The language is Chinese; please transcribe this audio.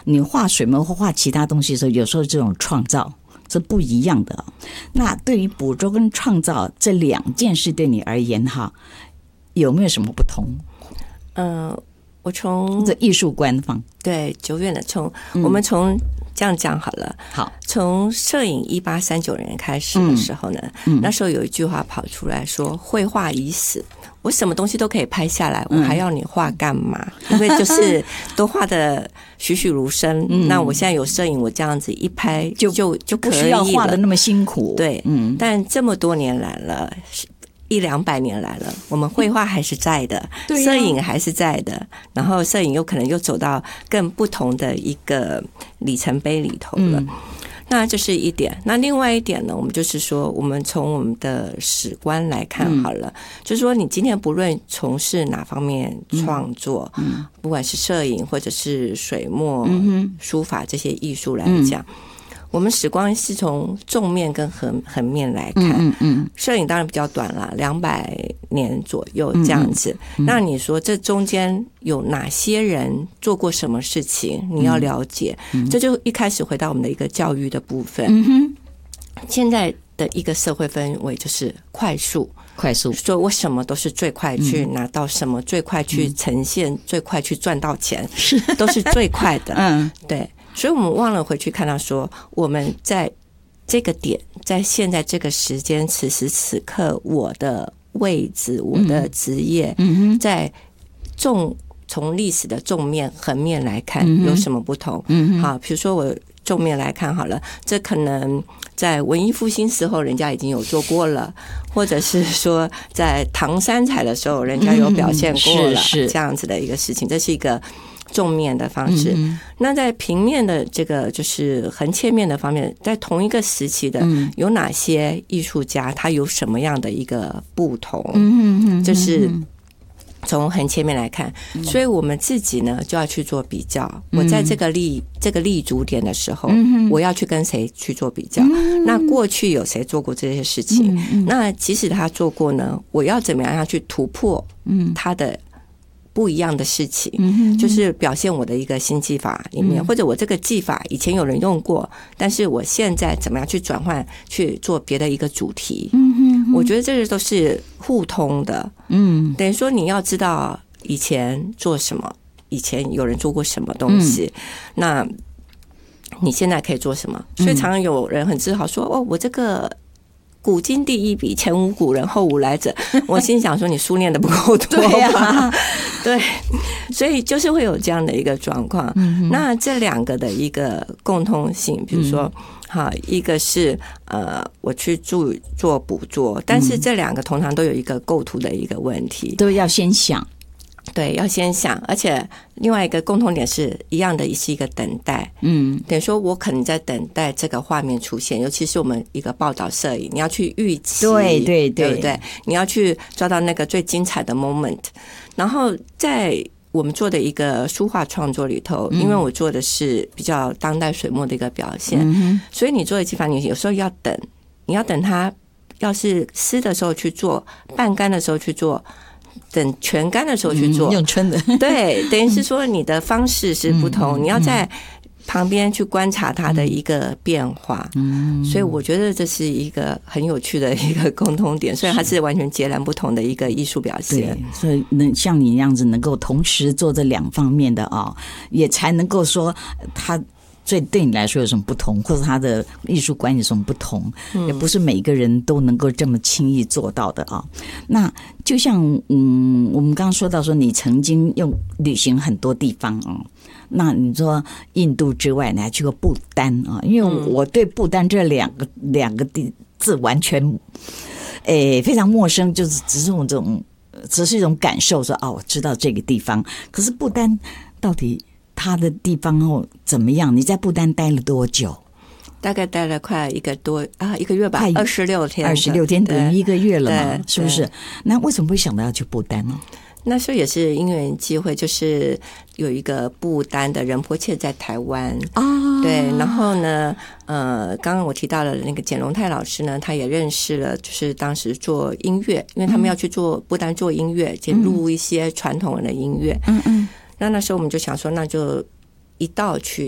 你画水墨或画其他东西的时候，有时候这种创造是不一样的。那对于捕捉跟创造这两件事对你而言哈，有没有什么不同？ 我从这艺术观方对久远的我们从这样讲好了。 好， 从摄影1839年开始的时候呢，那时候有一句话跑出来说：“绘画已死。”我什么东西都可以拍下来，我还要你画干嘛？因为就是都画的栩栩如生。那我现在有摄影，我这样子一拍就可以了， 不需要画的那么辛苦。 对，但这么多年来了。100-200年来了，我们绘画还是在的，摄影还是在的，然后摄影有可能又走到更不同的一个里程碑里头了。那这是一点。那另外一点呢，我们就是说，我们从我们的史观来看好了，就是说，你今天不论从事哪方面创作，不管是摄影或者是水墨、书法这些艺术来讲。我们史观是从纵面跟横面来看，摄影当然比较短了，200年左右这样子。那你说这中间有哪些人做过什么事情？你要了解，这就一开始回到我们的一个教育的部分。现在的一个社会氛围就是快速，所以我什么都是最快去拿到什么，最快去呈现，最快去赚到钱，都是最快的。对。所以我们忘了回去看到说，我们在这个点，在现在这个时间，此时此刻，我的位置，我的职业，在从历史的纵面、横面来看有什么不同？好，比如说我纵面来看好了，这可能在文艺复兴时候人家已经有做过了，或者是说在唐三彩的时候人家有表现过了，这样子的一个事情，这是一个纵面的方式。那在平面的这个就是横切面的方面，在同一个时期的有哪些艺术家，他有什么样的一个不同？就是从横切面来看，所以我们自己呢就要去做比较。我在这个立足点的时候，我要去跟谁去做比较？那过去有谁做过这些事情？那即使他做过呢，我要怎么样去突破他的不一样的事情，就是表现我的一个新技法里面，或者我这个技法以前有人用过，但是我现在怎么样去转换去做别的一个主题。我觉得这些都是互通的。等于说你要知道以前做什么，以前有人做过什么东西，那你现在可以做什么。所以常常有人很自豪说，哦，我这个古今第一笔，前无古人后无来者。我心想说，你书念的不够多吧？对，所以就是会有这样的一个状况。那这两个的一个共通性，比如说，好，一个是我去做捕捉，但是这两个通常都有一个构图的一个问题， 都要先想。 对，要先想，而且另外一个共同点是一样的，是一个等待。等于说我可能在等待这个画面出现，尤其是我们一个报道摄影，你要去预期，对不对？你要去抓到那个最精彩的 moment。然后在我们做的一个书画创作里头，因为我做的是比较当代水墨的一个表现，所以你做的技法，你有时候要等，你要等它，要是湿的时候去做，半干的时候去做。等全干的时候去做， 用春的， 对，等于是说你的方式是不同，你要在旁边去观察它的一个变化。所以我觉得这是一个很有趣的一个共同点，所以它是完全截然不同的一个艺术表现。 对，所以像你那样子能够同时做这两方面的也才能够说它。所以对你来说有什么不同，或者他的艺术观有什么不同，也不是每一个人都能够这么轻易做到的啊。那就像我们刚刚说到说你曾经旅行很多地方啊，那你说印度之外，你还去过不丹啊？因为我对不丹这两个字完全非常陌生，就是只是一种感受，说我知道这个地方，可是不丹到底他的地方怎么样？你在不丹待了多久？ 大概待了快1个月吧，26天 ，26天等于1个月了嘛，是不是？那为什么会想到要去不丹呢？ 那时候也是因缘机会，就是有一个不丹的仁波切在台湾对，然后呢，刚刚我提到了那个简龙泰老师呢，他也认识了，就是当时做音乐，因为他们要去做不丹做音乐，就录一些传统的音乐。那时候我们就想说，那就一道去